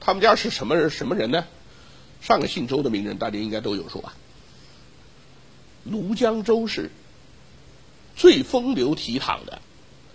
他们家是什么人呢？上个姓周的名人大家应该都有说啊。庐江周氏最风流倜傥的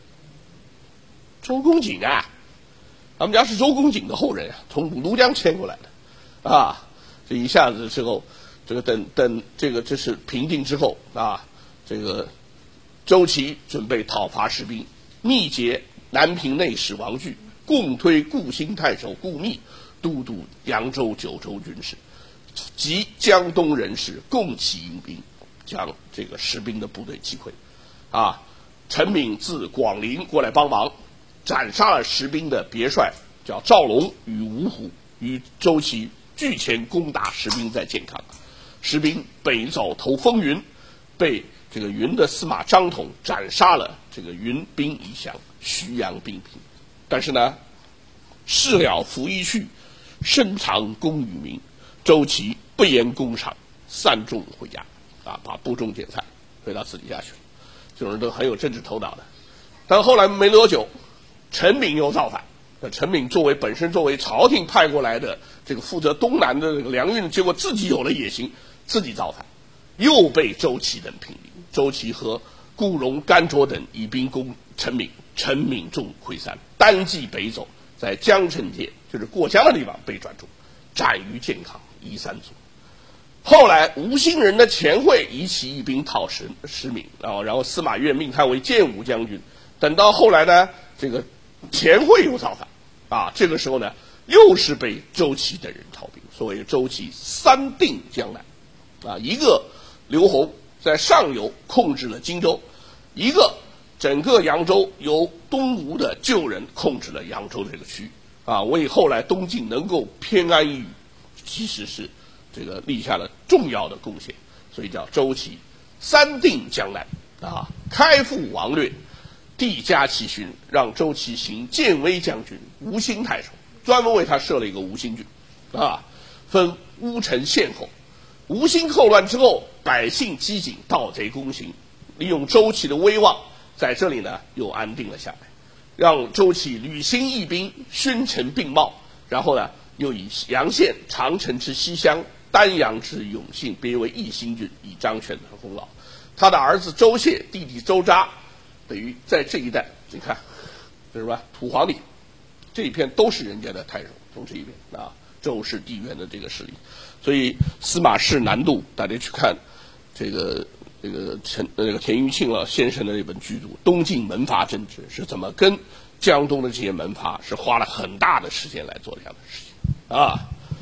周公瑾啊，他们家是周公瑾的后人啊，从庐江迁过来的啊。这一下子之后，这个等这是平定之后啊，这个周齐准备讨伐士兵，密结南平内史王据，共推顾兴太守顾密都督扬州、九州军事，及江东人士共起迎兵，将这个士兵的部队击溃。啊，陈敏自广陵过来帮忙，斩杀了士兵的别帅叫赵龙与吴虎，与周齐拒前攻打士兵在健康。士兵北走投风云，被这个云的司马张统斩杀了这个云兵一降，徐阳兵平。但是呢，事了拂衣去，深藏功与名。周齐不言公赏，散众回家，啊，把部众解散，回到自己家去了。这种人都很有政治头脑的。但后来没多久，陈敏又造反。那陈敏本身作为朝廷派过来的这个负责东南的这个粮运，结果自己有了野心，自己造反，又被周齐等平定。周齐和顾荣、甘卓等以兵攻陈敏，陈敏众溃散，单骑北走，在江城界，就是过江的地方被转住，斩于健康，夷三族。后来吴兴人的钱会以起义兵讨石敏，然后司马越命他为建武将军。等到后来呢，这个钱会又造反，啊，这个时候呢，又是被周齐等人讨兵。所谓周齐三定江南，啊，一个刘宏在上游控制了荆州，一个整个扬州由东吴的旧人控制了扬州的这个区域，啊，为后来东晋能够偏安一隅，其实是这个立下了重要的贡献。所以叫周齐三定江南，啊，开赴王略，帝加其勋，让周齐行建威将军、吴兴太守，专门为他设了一个吴兴郡，啊，分乌程县侯。吴兴后乱之后，百姓饥馑，盗贼攻行，利用周齐的威望，在这里呢又安定了下来，让周齐履行义兵，勋臣并茂，然后呢又以阳县、长城之西乡、丹阳之永信别为义兴郡，以彰显他的功劳。他的儿子周谢、弟弟周札，等于在这一带，你看，这是吧？土皇帝这一片都是人家的太守，从这一边啊，周氏地缘的这个势力。所以司马氏南渡，大家去看这个田余庆了先生的那本巨著《东晋门阀政治》，是怎么跟江东的这些门阀是花了很大的时间来做这样的事情啊。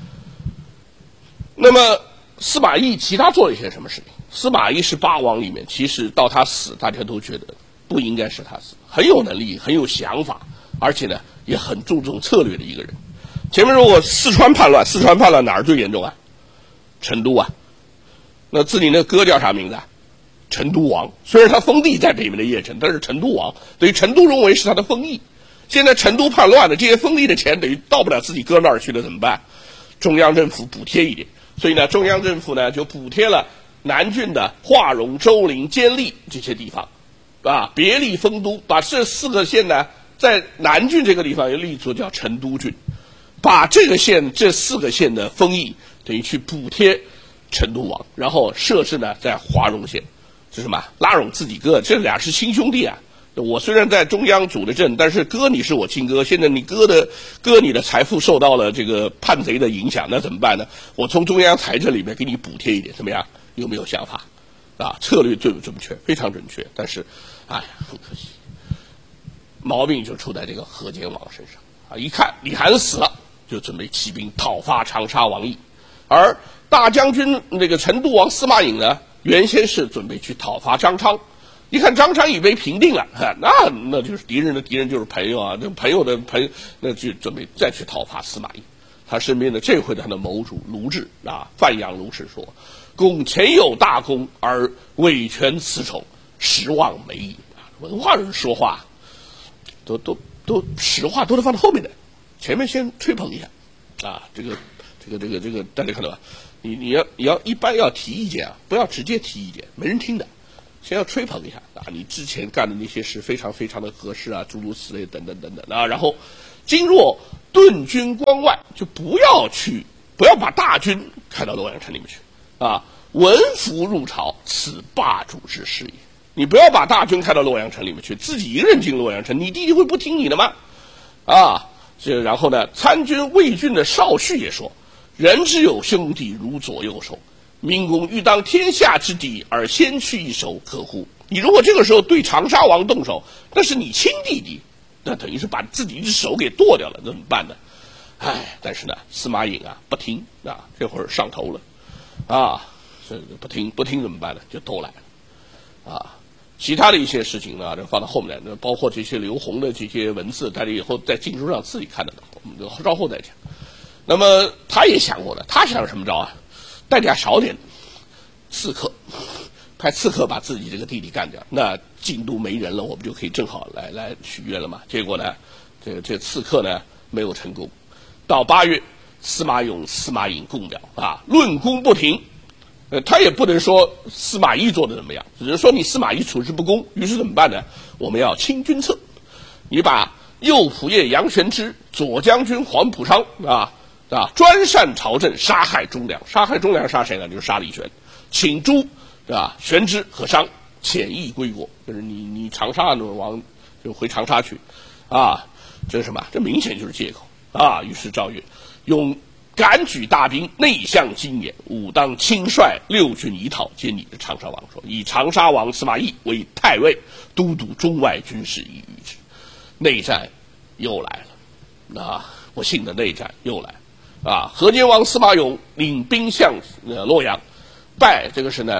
那么司马懿其他做了一些什么事情？司马懿是八王里面，其实到他死，大家都觉得不应该是他死，很有能力，很有想法，而且呢也很注重策略的一个人。前面说过四川叛乱哪儿最严重啊？成都啊。那自己那哥叫啥名字啊？成都王。虽然他封地在北面的邺城，但是成都王，等于成都荣为是他的封邑。现在成都叛乱的这些封地的钱等于到不了自己哥那儿去了，怎么办？中央政府补贴一点，所以呢中央政府呢就补贴了南郡的华容、周陵、监利这些地方，啊，别立封都，把这四个县呢在南郡这个地方又立足叫成都郡，把这四个县的封邑等于去补贴成都王，然后设置呢在华容县，是什么？拉拢自己哥，这俩是亲兄弟啊。我虽然在中央主的政，但是哥你是我亲哥，现在你哥你的财富受到了这个叛贼的影响，那怎么办呢？我从中央财政里面给你补贴一点，怎么样？有没有想法？啊，策略准不准确？非常准确，但是，哎呀，很可惜，毛病就出在这个何坚王身上啊！一看李涵死了，就准备起兵讨伐长沙王毅，而大将军那个成都王司马颖呢，原先是准备去讨伐张昌。一看张昌已被平定了，那就是敌人的敌人就是朋友啊，那朋友的朋友，那就准备再去讨伐司马懿。他身边的这回他的谋主卢志啊，范阳卢氏说：“公前有大功，而委权此丑，实望美矣。”文化人说话，都实话都得放在后面的，前面先吹捧一下啊，这个，大家看到吧？你要一般要提意见啊，不要直接提意见，没人听的。先要吹捧一下啊，你之前干的那些事非常非常的合适啊，诸如此类等等啊，然后今若顿军关外，就不要把大军开到洛阳城里面去啊！闻服入朝，此霸主之事也。你不要把大军开到洛阳城里面去，自己一个人进洛阳城，你弟弟会不听你的吗？啊！然后呢，参军魏郡的少旭也说：“人之有兄弟如左右手，明公欲当天下之敌，而先去一手，可乎？”你如果这个时候对长沙王动手，那是你亲弟弟，那等于是把自己一只手给剁掉了，那怎么办呢？哎，但是呢，司马颖啊不听啊，这会儿上头了，啊，这不听怎么办呢？就都来了，啊，其他的一些事情呢，就放到后面来，包括这些刘宏的这些文字，大家以后在禁书上自己看得到，我们就稍后再讲。那么他也想过了，他想什么招啊？代价少点，刺客，派刺客把自己这个弟弟干掉，那京都没人了，我们就可以正好来许愿了嘛。结果呢，这刺客呢没有成功。到8月，司马颖共了啊，论功不停。他也不能说司马懿做的怎么样，只是说你司马懿处事不公。于是怎么办呢？我们要清君侧，你把右仆射杨玄之、左将军黄埔昌专擅朝政，杀害忠良。杀害忠良杀谁呢？就是杀李玄，请诛玄之和商遣意归国，就是你长沙的王就回长沙去啊，这是什么？这明显就是借口。于是赵越用敢举大兵，内向金眼，武当亲率6军一讨，兼拟着长沙王说，以长沙王司马懿为太尉，都督中外军事以御之。内战又来了，不幸的内战又来河间王司马永领兵向洛阳，败这个是呢